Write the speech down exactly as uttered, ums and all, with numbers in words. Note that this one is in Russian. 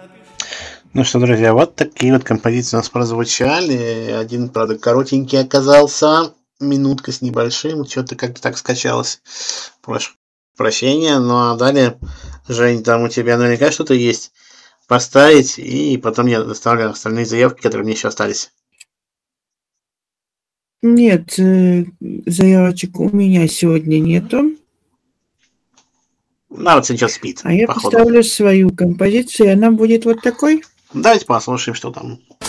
Ну что, друзья, вот такие вот композиции у нас прозвучали. Один, правда, коротенький оказался, минутка с небольшим, что-то как-то так скачалось. Прошу прощения. Ну а далее, Жень, там у тебя наверняка что-то есть поставить, и потом я доставлю остальные заявки, которые мне еще остались. Нет, э, заявочек у меня сегодня нету. Народ сейчас спит, А я походу. поставлю свою композицию, и она будет вот такой. Давайте послушаем, что там.